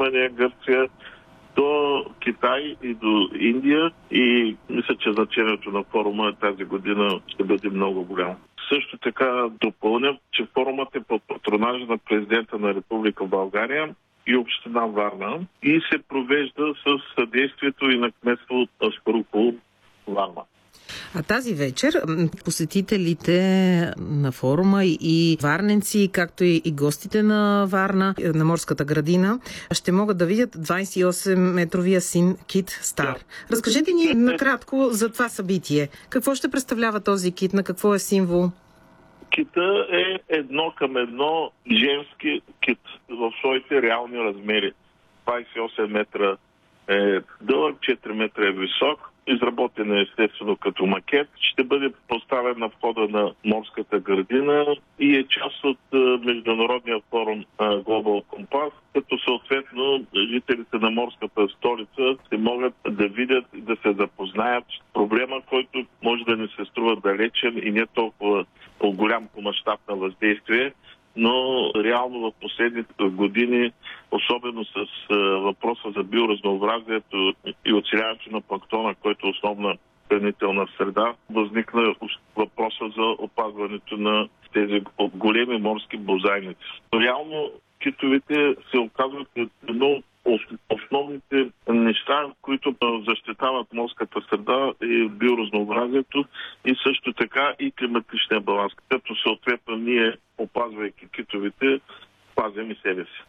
Румъния, Гърция, до Китай и до Индия, и мисля, че значението на форума тази година ще бъде много голямо. Също така допълня, че форумът е под патронажа на президента на Република България и община Варна и се провежда с съдействието и на кметство Аспарухово, Варна. А тази вечер посетителите на форума и варненци, както и гостите на Варна, на морската градина, ще могат да видят 28-метровия син кит Стар. Да. Разкажете ни накратко за това събитие. Какво ще представлява този кит? На какво е символ? Кита е 1:1 женски кит в своите реални размери. 28 метра е дълъг, 4 метра е висок. Изработен е естествено като макет. Ще бъде поставен на входа на морската градина и е част от международния форум Global Compass, като съответно жителите на морската столица ще могат да видят и да се запознаят с проблема, който може да ни се струва далечен и не толкова по-голям по мащаб на въздействие, но реално в последните години, особено с въпроса за биоразнообразието и оцеляването на планктона, който е основна хранителна среда, възникна въпроса за опазването на тези големи морски бозайници. Реално китовете се оказват едно от основните неща, които защитават морската среда и биоразнообразието и също така и климатичния баланс, като съответно ние, опазвайки китовете, пазим и себе си.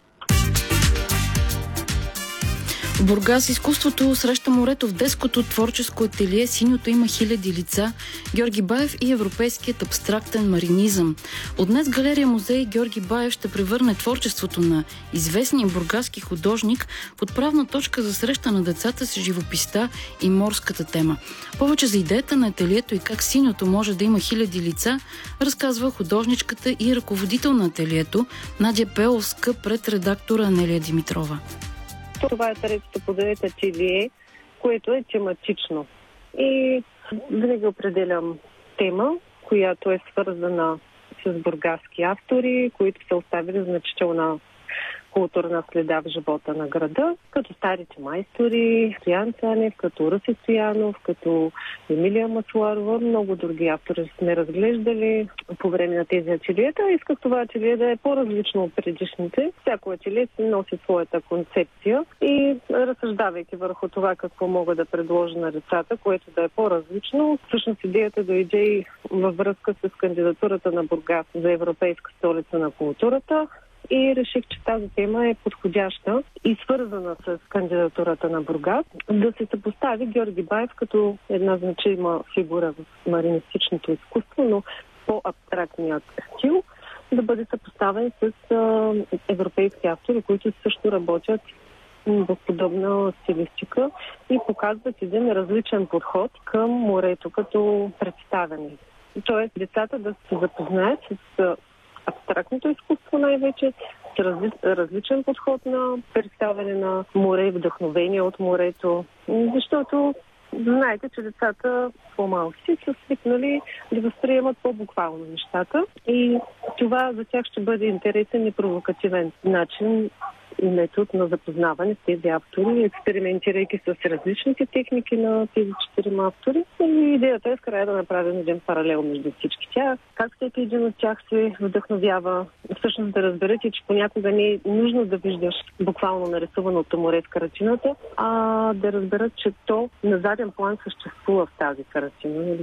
В Бургас изкуството среща морето в детското творческо ателие "Синьото има хиляди лица", Георги Баев и европейският абстрактен маринизъм. От днес галерия музей Георги Баев ще превърне творчеството на известния бургаски художник в отправна точка за среща на децата с живописта и морската тема. Повече за идеята на ателието и как синьото може да има хиляди лица разказва художничката и ръководител на ателието Надя Пеловска пред редактора Анелия Димитрова. Това е третото поделите ателие, което е тематично. И винаги определям тема, която е свързана с бургаски автори, които са оставили значителна културна следа в живота на града, като старите майстори, Стоян Цанев, като Руси Стоянов, като Емилия Масларова, много други автори сме разглеждали по време на тези ателиета. Исках това ателие да е по-различно от предишните. Всяко ателие си носи своята концепция и разсъждавайки върху това какво мога да предложа на децата, което да е по-различно, всъщност идеята дойде и във връзка с кандидатурата на Бургас за Европейска столица на културата. И реших, че тази тема е подходяща и свързана с кандидатурата на Бургас, да се съпостави Георги Баев като една значима фигура в маринистичното изкуство, но по-абстрактният стил, да бъде съпоставен с европейски автори, които също работят в подобна стилистика и показват един различен подход към морето като представяне. Тоест децата да се запознаят с абстрактното изкуство най-вече, с различен подход на представяне на море, вдъхновение от морето. Защото знаете, че децата по-малки са свикнали да възприемат по-буквално нещата и това за тях ще бъде интересен и провокативен начин и метод на запознаване с тези автори, експериментирайки с различните техники на тези 4 автори. И идеята е в края да направим един паралел между всички тях. Как всеки един от тях се вдъхновява, всъщност да разберете, че понякога не е нужно да виждаш буквално нарисуваното море в картината, а да разберат, че то на заден план съществува в тази картина.